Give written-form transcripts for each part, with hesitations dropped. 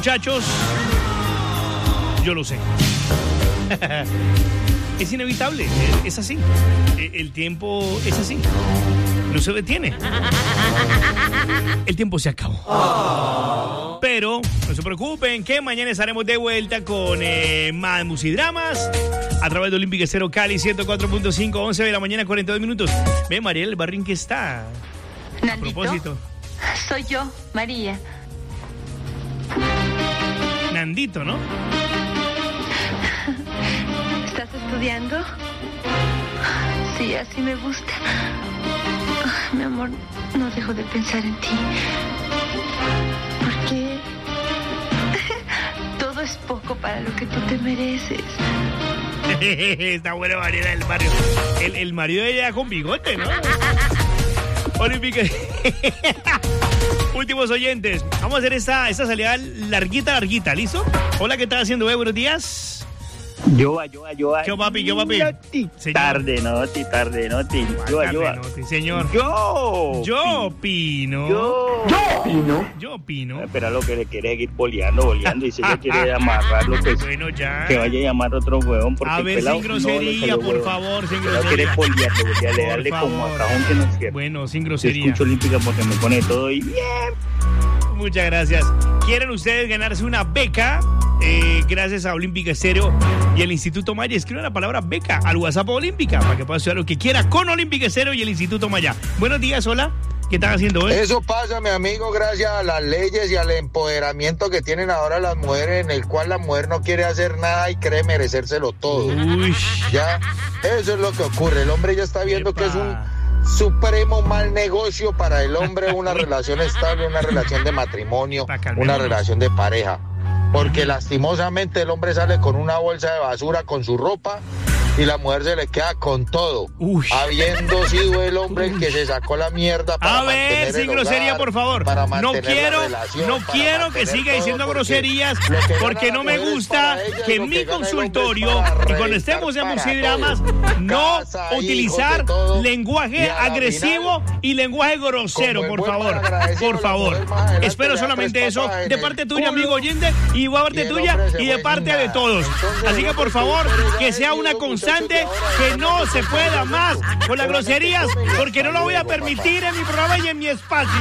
muchachos. Yo lo sé. Es inevitable, es así. El tiempo es así. No se detiene. El tiempo se acabó. Oh. Pero no se preocupen que mañana estaremos de vuelta con más musidramas a través de Olímpica Estéreo Cali 104.5, 11 de la mañana, 42 minutos. Ve, Mariela, el barrio en que está. Nandito, a propósito. Soy yo, María. Nandito, ¿no? ¿Estás estudiando? Sí, así me gusta. Mi amor, no dejo de pensar en ti. Porque todo es poco para lo que tú te mereces. Está buena Mariela del barrio. El marido de ella con bigote, ¿no? Olímpica. Últimos oyentes. Vamos a hacer esta salida larguita. ¿Listo? Hola, ¿qué estás haciendo, buenos días? Yo. ¿Qué papi? Tarde, noti. Yo. Señor. Yo opino. Yo opino. Espera, lo que le quiere seguir boleando y si ella quiere amarrarlo, pues bueno, ya. Que vaya a llamar a otro huevón. Porque a ver, sin grosería, por favor, sin grosería. Quiere bolearle, darle como a cajón que nos quiere. Bueno, sin grosería. Escucho Olímpica porque me pone todo y bien. Muchas gracias. ¿Quieren ustedes ganarse una beca? Gracias a Olímpica Estéreo y el Instituto Maya. Escriban la palabra beca al WhatsApp Olímpica para que puedan estudiar lo que quiera con Olímpica Estéreo y el Instituto Maya. Buenos días, hola. ¿Qué están haciendo hoy? Eso pasa, mi amigo, gracias a las leyes y al empoderamiento que tienen ahora las mujeres, en el cual la mujer no quiere hacer nada y cree merecérselo todo. Uy. Ya, eso es lo que ocurre. El hombre ya está viendo que es un supremo mal negocio para el hombre una relación estable, una relación de matrimonio, una relación de pareja. Porque lastimosamente el hombre sale con una bolsa de basura con su ropa y la mujer se le queda con todo. Uy. Habiendo sido el hombre el que se sacó la mierda para mantener el sin hogar, grosería, por favor. No quiero que siga diciendo groserías porque no me gusta que en mi consultorio y cuando estemos en musidramas no utilizar lenguaje agresivo y lenguaje grosero, por favor. Espero solamente eso de parte tuya, amigo oyente, y de parte tuya y de parte de todos. Así que por favor, que sea una constante, que no se pueda más con las groserías, porque no lo voy a permitir en mi programa y en mi espacio.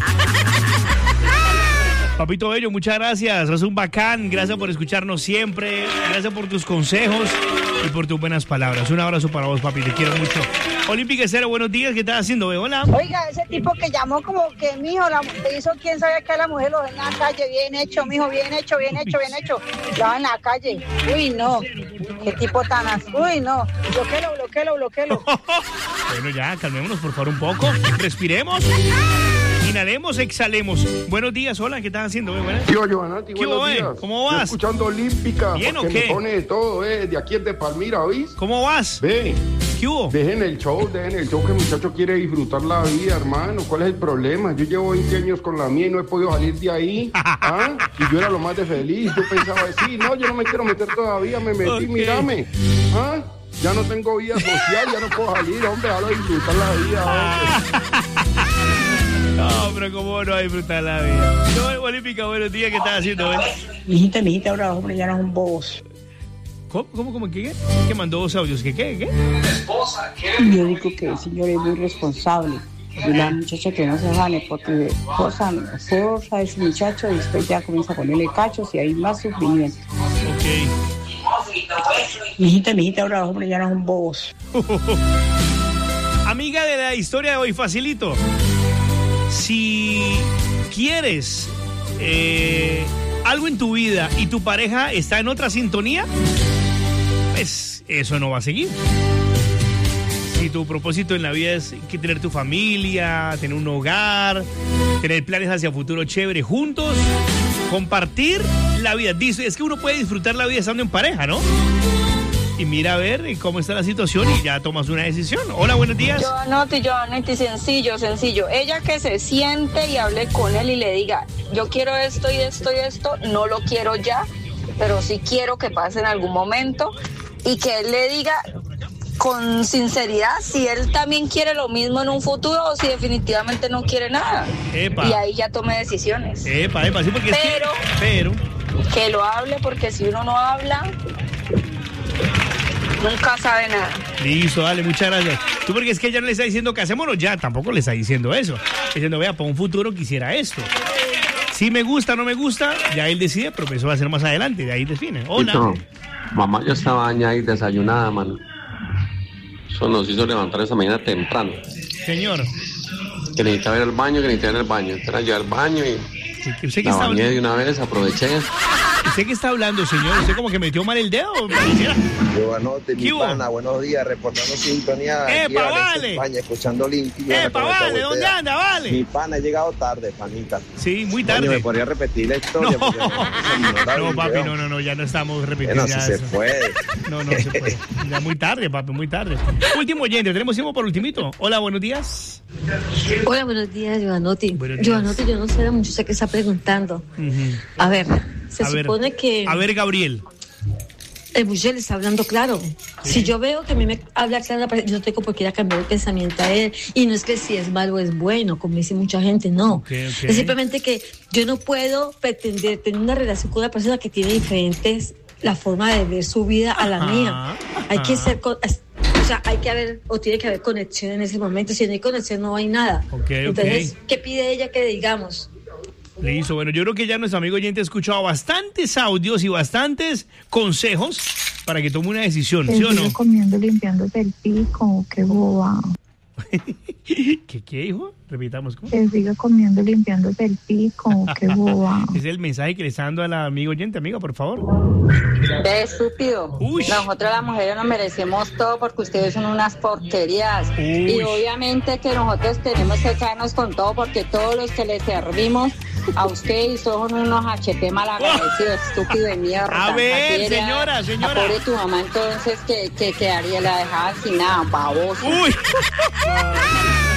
Papito Bello, muchas gracias. Sos un bacán. Gracias por escucharnos siempre. Gracias por tus consejos y por tus buenas palabras. Un abrazo para vos, papi. Te quiero mucho. Olímpica Estéreo, buenos días. ¿Qué estás haciendo? Hola. Oiga, ese tipo que llamó como que, mijo, te hizo quién sabe que la mujer lo ve en la calle. Bien hecho, mijo, bien hecho. Lo va en la calle. Uy, no. Qué tipo tan así. Uy, no. Bloquéalo. Bueno, ya, calmémonos por favor un poco. Respiremos. Inhalemos, exhalemos. Buenos días, hola, ¿qué estás haciendo? Tío Giovanni, buenos días. ¿Cómo vas? Estoy escuchando Olímpica. ¿Bien o qué? Me pone de todo, de aquí es de Palmira, ¿oís? ¿Cómo vas? Ve. ¿Qué hubo? Dejen el show que el muchacho quiere disfrutar la vida, hermano. ¿Cuál es el problema? Yo llevo 20 años con la mía y no he podido salir de ahí. ¿Ah? Y yo era lo más de feliz. Yo pensaba, sí, no, yo no me quiero meter todavía, me metí, okay. Mírame. ¿Ah? Ya no tengo vida social, ya no puedo salir, hombre, déjalo disfrutar la vida, hombre. No, pero cómo no a disfrutar la vida. No, Olímpica, buenos días, ¿qué estás haciendo? Mijita, ahora, hombre, ya no son bobos. ¿Cómo? ¿Qué? ¿Qué mandó dos audios? ¿Qué? Yo digo que el señor es muy responsable. Y la muchacha que no se jale porque forza a ese muchacho y después ya comienza a ponerle cachos y hay más sufrimiento. Ok. Mijita, ahora, hombre, ya no son bobos. Amiga de la historia de hoy, facilito. Si quieres algo en tu vida y tu pareja está en otra sintonía, pues eso no va a seguir. Si tu propósito en la vida es que tener tu familia, tener un hogar, tener planes hacia futuro chévere juntos, compartir la vida. Dice, es que uno puede disfrutar la vida estando en pareja, ¿no? Y mira a ver cómo está la situación y ya tomas una decisión. Hola, buenos días. Yo, sencillo. Ella que se siente y hable con él y le diga, yo quiero esto y esto, no lo quiero ya, pero sí quiero que pase en algún momento y que él le diga con sinceridad si él también quiere lo mismo en un futuro o si definitivamente no quiere nada. Epa. Y ahí ya tome decisiones. Epa, sí, porque pero que lo hable, porque si uno no habla, nunca sabe nada. Listo, dale, muchas gracias. Tú porque es que ella no le está diciendo que hacémonos ya, tampoco le está diciendo eso. Diciendo, vea, para un futuro quisiera esto. Si me gusta o no me gusta, ya él decide, pero eso va a ser más adelante, de ahí define. Hola. No, mamá ya estaba bañada y desayunada, mano. Eso nos hizo levantar esa mañana temprano. Señor. Que necesitaba ir al baño, Entonces yo al baño y ¿Usted la bañé de una vez, aproveché. ¿Usted qué está hablando, señor? ¿Usted como que metió mal el dedo? Buenote, mi pana, buenos días, reportando sintonía. ¡Epa, vale! España, escuchando limpio. ¡Epa, vale! ¿Dónde anda, vale? Mi pana ha llegado tarde, panita. Sí, muy tarde. Oye, ¿me podría repetir la historia? No, papi, no, ya no estamos repitiendo. Bueno, si se puede. No se puede. Ya muy tarde, papi, muy tarde. Último oyente, tenemos tiempo por ultimito. Hola, buenos días. Hola, buenos días, Giovanotti. Giovanotti, yo no sé la muchacha que está preguntando. A ver, se supone que... A ver, Gabriel. El muchacho le está hablando claro. Sí. Si yo veo que a mí me habla claro, yo no tengo por qué ir a cambiar el pensamiento a él. Y no es que si es malo o es bueno, como dice mucha gente, no. Okay. Es simplemente que yo no puedo pretender tener una relación con una persona que tiene diferentes la forma de ver su vida a la mía. Hay que ser... O sea, hay que haber, o tiene que haber conexión en ese momento. Si no hay conexión, no hay nada. Entonces, ¿qué pide ella que digamos? Listo, bueno, yo creo que ya nuestro amigo oyente ha escuchado bastantes audios y bastantes consejos para que tome una decisión, ¿sí o no? Comiendo, limpiándose el pico, qué boba. ¿Qué, hijo? Repitamos. ¿Cómo? Que siga comiendo, limpiándose el pico, qué boba. Es el mensaje que le está dando al amigo oyente, amiga, por favor. Qué estúpido. Nosotros las mujeres nos merecemos todo porque ustedes son unas porquerías. Y obviamente que nosotros tenemos que caernos con todo porque todos los que les servimos a ustedes son unos HP malagradecidos, estúpido de mierda. A ver, señora. La pobre tu mamá entonces que quedaría, la dejaba sin nada, baboso. Uy.